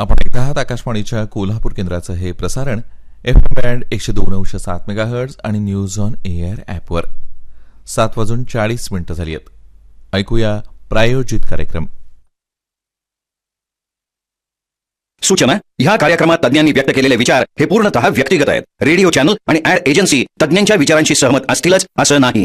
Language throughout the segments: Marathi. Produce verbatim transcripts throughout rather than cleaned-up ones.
आपण ऐकत आहात आकाशवाणीच्या कोल्हापूर केंद्राचं हे प्रसारण एफ एम बँड एकशे दोन अंश सात मेगाहर्ट्ज आणि न्यूज ऑन एअर ॲपवर. सात वाजून चाळीस मिनिटं झाली आहेत. ऐकूया प्रायोजित कार्यक्रम. सूचना: ह्या कार्यक्रमात तज्ञांनी व्यक्त केलेले विचार हे पूर्णतः व्यक्तिगत आहेत. रेडिओ चॅनल आणि ऍड एजन्सी तज्ञांच्या विचारांशी सहमत असतीलच असं नाही.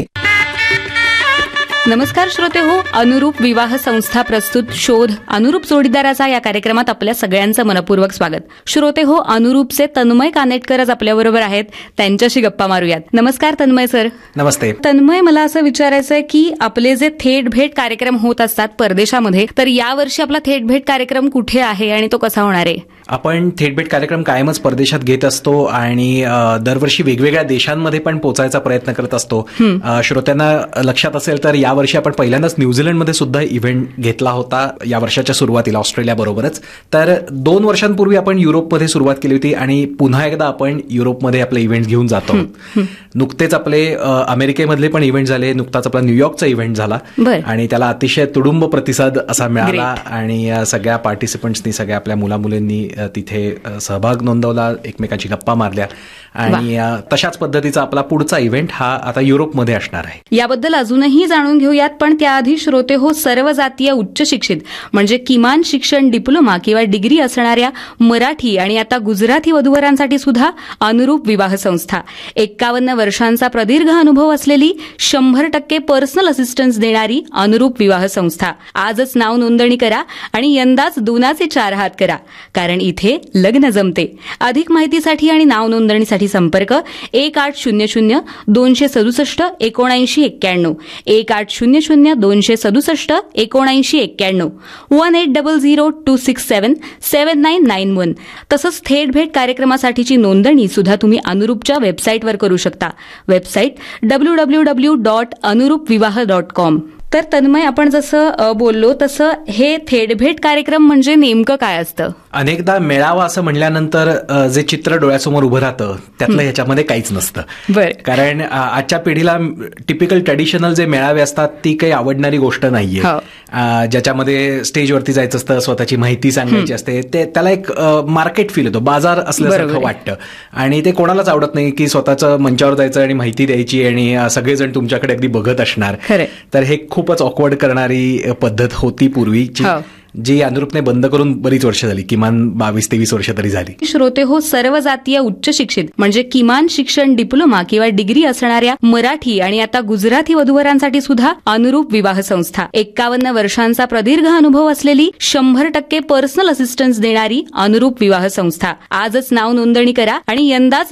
नमस्कार श्रोते हो, अनुरूप विवाह संस्था प्रस्तुत शोध अनुरूप जोडीदाराचा या कार्यक्रमात आपल्या सगळ्यांचं मनपूर्वक स्वागत. श्रोते हो, अनुरूपचे तन्मय कानेटकर आज आपल्याबरोबर आहेत. त्यांच्याशी गप्पा मारूयात. नमस्कार तन्मय सर. नमस्ते. तन्मय, मला असं विचारायचं आहे की आपले जे थेट भेट कार्यक्रम होत असतात परदेशामध्ये, तर यावर्षी आपला थेट भेट कार्यक्रम कुठे आहे आणि तो कसा होणार आहे? आपण थेट भेट कार्यक्रम कायमच परदेशात घेत असतो आणि दरवर्षी वेगवेगळ्या देशांमध्ये पण पोहोचायचा प्रयत्न करत असतो. श्रोत्यांना लक्षात असेल तर यावर्षी आपण पहिल्यांदाच न्यूझीलंडमध्ये सुद्धा इव्हेंट घेतला होता या वर्षाच्या सुरुवातीला, ऑस्ट्रेलिया बरोबरच. तर दोन वर्षांपूर्वी आपण युरोपमध्ये सुरुवात केली होती आणि पुन्हा एकदा आपण युरोपमध्ये आपले इव्हेंट घेऊन जातो. नुकतेच आपले अमेरिकेमधले पण इव्हेंट झाले. नुकताच आपला न्यूयॉर्कचा इव्हेंट झाला आणि त्याला अतिशय तुडुंब प्रतिसाद असा मिळाला आणि सगळ्या पार्टिसिपंट्सनी, सगळ्या आपल्या मुलामुलींनी तिथे सहभाग नोंदवला, एकमेकांची गप्पा मारल्या आणि तशाच पद्धतीचा आपला पुढचा इव्हेंट हा आता युरोपमध्ये असणार आहे. याबद्दल अजूनही जाणून घेऊयात, पण त्याआधी श्रोते हो, सर्व जातीय उच्च शिक्षित म्हणजे किमान शिक्षण डिप्लोमा किंवा डिग्री असणाऱ्या मराठी आणि आता गुजराती वधूवरांसाठी सुद्धा अनुरूप विवाह संस्था, एक्कावन्न वर्षांचा प्रदीर्घ अनुभव असलेली, शंभर टक्के पर्सनल असिस्टन्स देणारी अनुरूप विवाह संस्था. आजच नाव नोंदणी करा आणि यंदाच दोनाचे चार हात करा, कारण इथे लग्न जमते. अधिक माहितीसाठी आणि नाव नोंदणीसाठी संपर्क एक आठ शून्य शून्य दोनशे सदुसष्ट एकोणऐंशी एक्क्याण्णव एक आठ शून्य शून्य दोनशे सदुसष्ट एकोणऐंशी एक्क्याण्णव one eight double zero to six seven seven nine nine one. तसंच थेट भेट कार्यक्रमासाठीची नोंदणी सुद्धा तुम्ही अनुरूपच्या वेबसाईटवर करू शकता. Website W W W dot अनुरूप विवाह डॉट कॉम. तर तन्मय, आपण जसं बोललो तसं हे थेट भेट कार्यक्रम म्हणजे नेमकं काय असतं? अनेकदा मेळावा असं म्हणल्यानंतर जे चित्र डोळ्यासमोर उभं राहतं त्यातलं ह्याच्यामध्ये काहीच नसतं. कारण आजच्या पिढीला टिपिकल ट्रेडिशनल जे मेळावे असतात ती काही आवडणारी गोष्ट नाहीये. ज्याच्यामध्ये स्टेजवरती जायचं असतं, स्वतःची माहिती सांगायची असते, ते त्याला एक मार्केट फील होतो, बाजार असल्यासारखं वाटतं आणि ते कोणालाच आवडत नाही की स्वतःचं मंचावर जायचं आणि माहिती द्यायची आणि सगळेजण तुमच्याकडे अगदी बघत असणार. तर हे खूपच ऑकवर्ड करणारी पद्धत होती पूर्वीची, जी अनुरूपने बंद करून बरीच वर्ष झाली, किमान बावीस तेवीस वर्ष तरी झाली. श्रोते हो, सर्व जातीय उच्च शिक्षित म्हणजे किमान शिक्षण डिप्लोमा किंवा डिग्री असणाऱ्या मराठी आणि आता गुजराती वधूवरांसाठी सुद्धा अनुरूप विवाह संस्था, एक्कावन्न वर्षांचा प्रदीर्घ अनुभव असलेली, शंभर टक्के पर्सनल असिस्टन्स देणारी अनुरूप विवाह संस्था. आजच नाव नोंदणी करा आणि यंदाच